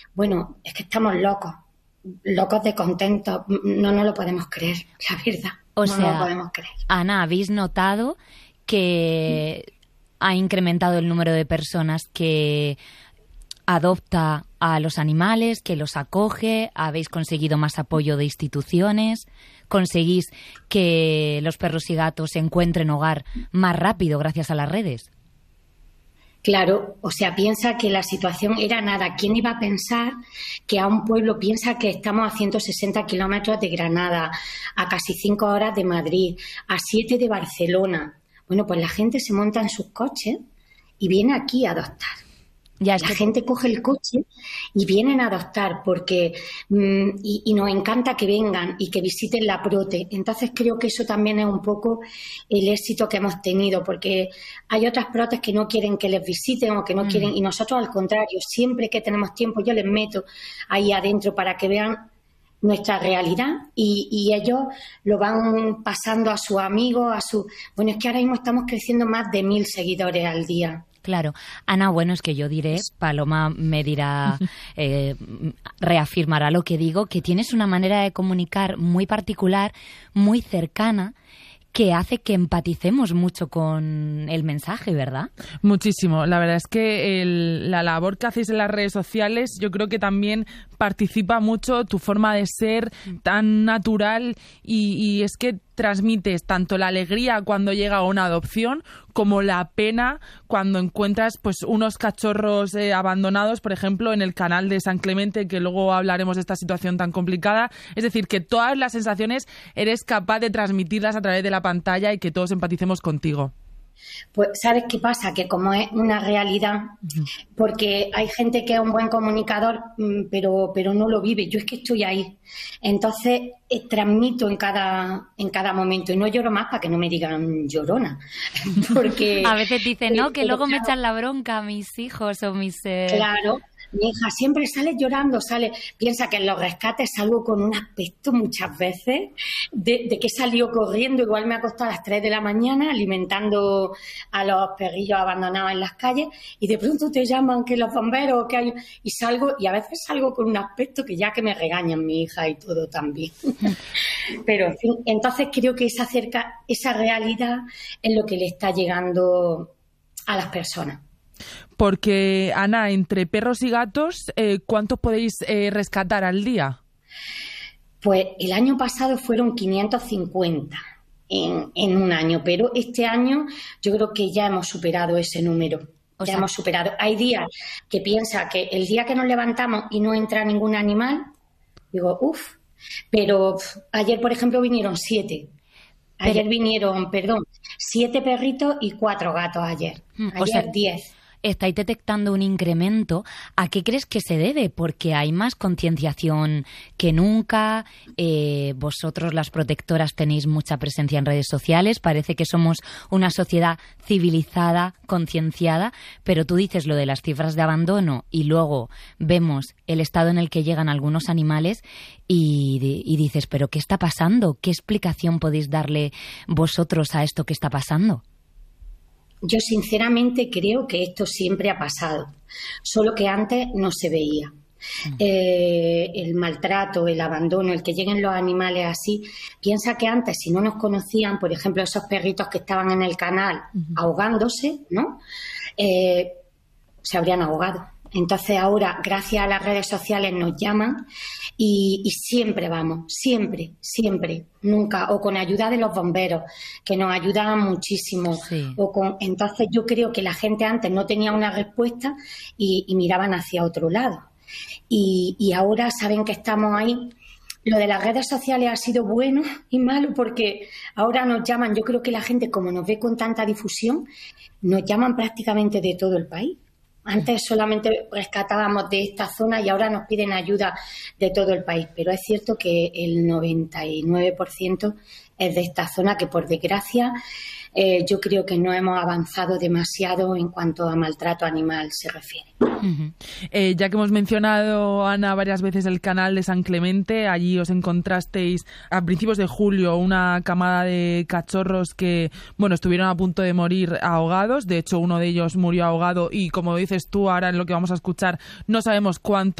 Bueno, es que estamos locos de contentos, no nos lo podemos creer, la verdad. O no sea, nos lo podemos creer. Ana, ¿habéis notado que ha incrementado el número de personas que adopta a los animales, que los acoge? ¿Habéis conseguido más apoyo de instituciones? ¿Conseguís que los perros y gatos encuentren hogar más rápido gracias a las redes? Claro, o sea, piensa que la situación era nada. ¿Quién iba a pensar que a un pueblo, piensa que estamos a 160 kilómetros de Granada, a casi 5 horas de Madrid, a 7 de Barcelona? Bueno, pues la gente se monta en sus coches y viene aquí a adoptar. La gente coge el coche y vienen a adoptar porque y nos encanta que vengan y que visiten la Prote. Entonces creo que eso también es un poco el éxito que hemos tenido, porque hay otras Protes que no quieren que les visiten o que no quieren, y nosotros al contrario, siempre que tenemos tiempo yo les meto ahí adentro para que vean nuestra realidad y ellos lo van pasando a sus amigos, Bueno, es que ahora mismo estamos creciendo más de 1.000 seguidores al día. Claro. Ana, bueno, es que yo diré, Paloma me dirá, reafirmará lo que digo, que tienes una manera de comunicar muy particular, muy cercana, que hace que empaticemos mucho con el mensaje, ¿verdad? Muchísimo. La verdad es que la labor que hacéis en las redes sociales, yo creo que también participa mucho tu forma de ser tan natural y es que transmites tanto la alegría cuando llega una adopción como la pena cuando encuentras pues unos cachorros abandonados, por ejemplo, en el canal de San Clemente, que luego hablaremos de esta situación tan complicada. Es decir, que todas las sensaciones eres capaz de transmitirlas a través de la pantalla y que todos empaticemos contigo. Pues, ¿sabes qué pasa? Que como es una realidad, porque hay gente que es un buen comunicador, pero no lo vive. Yo es que estoy ahí. Entonces, transmito en cada momento. Y no lloro más para que no me digan llorona. Porque a veces dicen, no, que luego me echan la bronca mis hijos o mis... Claro. Mi hija siempre sale llorando, piensa que en los rescates salgo con un aspecto muchas veces de que salió corriendo, igual me acostó a las 3 de la mañana alimentando a los perrillos abandonados en las calles y de pronto te llaman que los bomberos, que hay, y a veces salgo con un aspecto que ya que me regañan mi hija y todo también. Pero en fin, entonces creo que esa realidad es lo que le está llegando a las personas. Porque, Ana, entre perros y gatos, ¿cuántos podéis rescatar al día? Pues el año pasado fueron 550 en un año, pero este año yo creo que ya hemos superado ese número. Hemos superado. Hay días que piensa que el día que nos levantamos y no entra ningún animal, digo, pero ayer, por ejemplo, vinieron 7. Ayer vinieron, 7 perritos y 4 gatos ayer. Ayer 10. Estáis detectando un incremento. ¿A qué crees que se debe? Porque hay más concienciación que nunca. Vosotros, las protectoras, tenéis mucha presencia en redes sociales. Parece que somos una sociedad civilizada, concienciada. Pero tú dices lo de las cifras de abandono y luego vemos el estado en el que llegan algunos animales y dices, ¿pero qué está pasando? ¿Qué explicación podéis darle vosotros a esto que está pasando? Yo sinceramente creo que esto siempre ha pasado, solo que antes no se veía. El maltrato, el abandono, el que lleguen los animales así. Piensa que antes, si no nos conocían, por ejemplo, esos perritos que estaban en el canal ahogándose, ¿no? Se habrían ahogado. Entonces ahora, gracias a las redes sociales, nos llaman y siempre vamos, siempre, nunca, o con ayuda de los bomberos, que nos ayudaban muchísimo. Sí. Entonces yo creo que la gente antes no tenía una respuesta y miraban hacia otro lado. Y ahora saben que estamos ahí. Lo de las redes sociales ha sido bueno y malo porque ahora nos llaman, yo creo que la gente, como nos ve con tanta difusión, nos llaman prácticamente de todo el país. Antes solamente rescatábamos de esta zona y ahora nos piden ayuda de todo el país. Pero es cierto que el 99% es de esta zona, que por desgracia yo creo que no hemos avanzado demasiado en cuanto a maltrato animal se refiere. Ya que hemos mencionado, Ana, varias veces el canal de San Clemente, allí os encontrasteis a principios de julio una camada de cachorros que, bueno, estuvieron a punto de morir ahogados. De hecho, uno de ellos murió ahogado y, como dices tú, ahora en lo que vamos a escuchar, no sabemos cuánto